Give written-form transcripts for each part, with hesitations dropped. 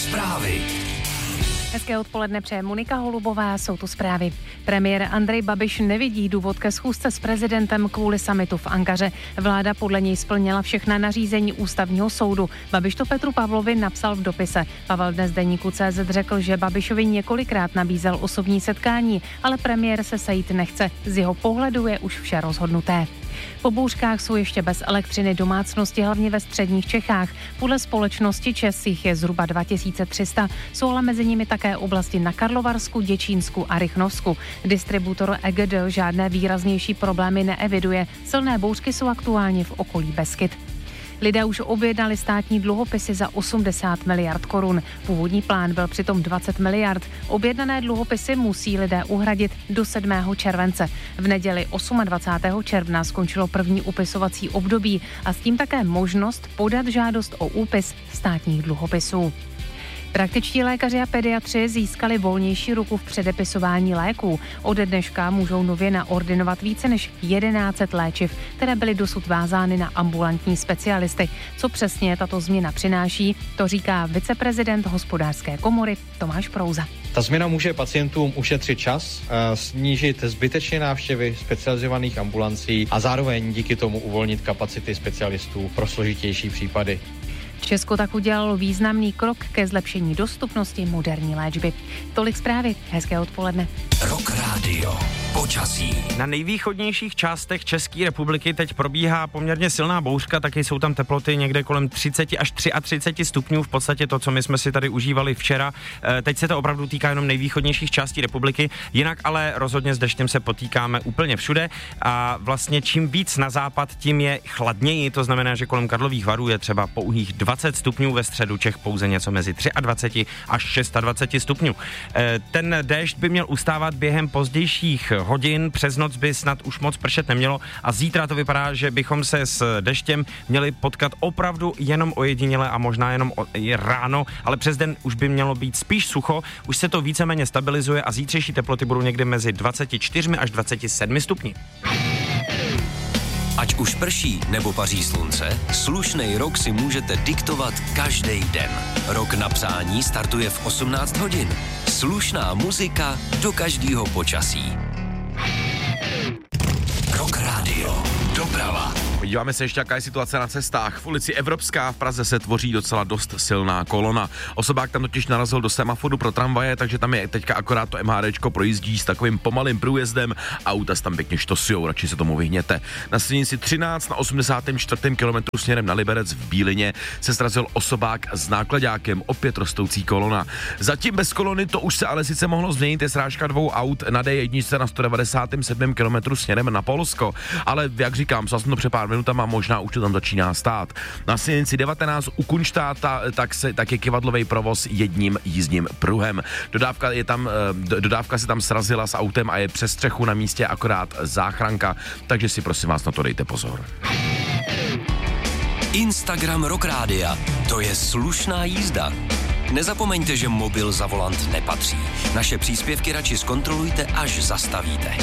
Zprávy. Hezké odpoledne přeje Monika Holubová, jsou tu zprávy. Premiér Andrej Babiš nevidí důvod ke schůzce s prezidentem kvůli summitu v Ankaře. Vláda podle něj splnila všechna nařízení ústavního soudu. Babiš to Petru Pavlovi napsal v dopise. Pavel dnes deníku CZ řekl, že Babišovi několikrát nabízel osobní setkání, ale premiér se sejít nechce. Z jeho pohledu je už vše rozhodnuté. Po bouřkách jsou ještě bez elektřiny domácnosti, hlavně ve středních Čechách. Podle společnosti ČEZ jich je zhruba 2300, jsou ale mezi nimi také oblasti na Karlovarsku, Děčínsku a Rychnovsku. Distributor EGD žádné výraznější problémy neeviduje. Silné bouřky jsou aktuálně v okolí Beskyd. Lidé už objednali státní dluhopisy za 80 miliard korun. Původní plán byl přitom 20 miliard. Objednané dluhopisy musí lidé uhradit do 7. července. V neděli 28. června skončilo první upisovací období a s tím také možnost podat žádost o úpis státních dluhopisů. Praktičtí lékaři a pediatři získali volnější ruku v předepisování léků. Od dneška můžou nově naordinovat více než 1100 léčiv, které byly dosud vázány na ambulantní specialisty. Co přesně tato změna přináší, to říká viceprezident Hospodářské komory Tomáš Prouza. Ta změna může pacientům ušetřit čas, snížit zbytečné návštěvy specializovaných ambulancí a zároveň díky tomu uvolnit kapacity specialistů pro složitější případy. Česko tak udělalo významný krok ke zlepšení dostupnosti moderní léčby. Tolik zprávy, hezké odpoledne. Rock Radio. Počasí. Na nejvýchodnějších částech České republiky teď probíhá poměrně silná bouřka, taky jsou tam teploty někde kolem 30 až 33 stupňů, v podstatě to, co my jsme si tady užívali včera. Teď se to opravdu týká jenom nejvýchodnějších částí republiky, jinak ale rozhodně s deštěm se potýkáme úplně všude a vlastně čím víc na západ, tím je chladněji, to znamená, že kolem Karlových Varů je třeba pouhých 20 stupňů, ve středu Čech pouze něco mezi 23 až 26 stupňů. Ten déšť by měl ustávat během pozdějších hodin, přes noc by snad už moc pršet nemělo a zítra to vypadá, že bychom se s deštěm měli potkat opravdu jenom ojediněle a možná jenom ráno, ale přes den už by mělo být spíš sucho, už se to víceméně stabilizuje a zítřejší teploty budou někde mezi 24 až 27 stupni. Ať už prší nebo paří slunce, slušnej rok si můžete diktovat každý den. Rok na psání startuje v 18 hodin. Slušná muzika do každého počasí. Rock Radio. Doprava. Podíváme se ještě, jaká je situace na cestách. V ulici Evropská v Praze se tvoří docela dost silná kolona. Osobák tam totiž narazil do semaforu pro tramvaje, takže tam je teďka akorát to MHDčko projíždí s takovým pomalým průjezdem. Auta tam pěkně štosujou, radši se tomu vyhněte. Na silnici 13 na 84. kilometru směrem na Liberec v Bílině se srazil osobák s náklaďákem, opět rostoucí kolona. Zatím bez kolony to už se ale sice mohlo změnit, je srážka dvou aut na D1 na 197. kilometru směrem na Polsko, ale jak říkám, jsem to před pár minutama, možná už to tam začíná stát. Na silnici 19 u Kunštáta tak je kyvadlový provoz jedním jízdním pruhem. Dodávka se tam srazila s autem a je přes střechu na místě akorát záchranka, takže si prosím vás na to dejte pozor. Instagram Rock Rádia. To je slušná jízda. Nezapomeňte, že mobil za volant nepatří. Naše příspěvky radši zkontrolujte, až zastavíte.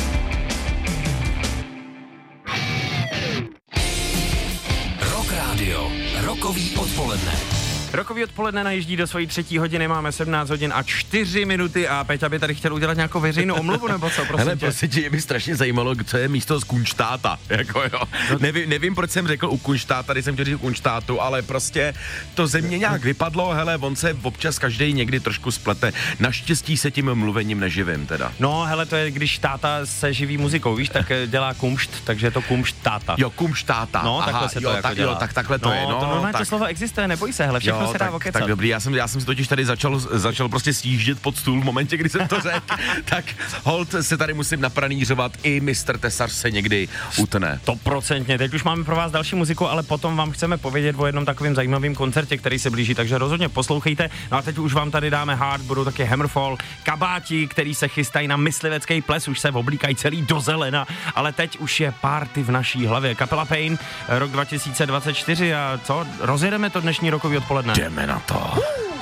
Rock Radio. Rokový odpoledne. Rokový odpoledne najíždí do svojí 3. hodiny, máme 17 hodin a 4 minuty a Peťa by tady chtěl udělat nějakou veřejnou omluvu, nebo co, prosím. Hele, prosím tě, mě strašně zajímalo, co je místo z Kunštáta, jako jo. Nevím, proč jsem řekl u Kunštáta, když jsem chtěl říct u Kunštátu, ale prostě to ze mě nějak vypadlo, hele, on se občas každý někdy trošku splete. Naštěstí se tím mluvením neživím teda. No, hele, to je, když táta se živí muzikou, víš, tak dělá kumšt, takže je to kumštáta. Jo, kumštáta. No, takhle se to jako dělá. Tak takhle to je, no. To normálně to slovo existuje, neboj se, hele, všechno se dá okecat. Tak dobrý, já jsem si totiž tady začal prostě sjíždět pod stůl v momentě, kdy jsem to řekl. Tak hold se tady musím napranířovat, i mistr Tesař se někdy utne. 100%. Teď už máme pro vás další muziku, ale potom vám chceme povědět o jednom takovém zajímavém koncertě, který se blíží, takže rozhodně poslouchejte. No a teď už vám tady dáme hard, budou taky Hammerfall, kabáti, který se chystají na myslivecký ples, už se oblíkají celý do zelena, ale teď už je party v naší hlavě. Kapela Pain, rok 2024 a co? Rozjedeme to dnešní rokový odpoledne. Jdeme na to.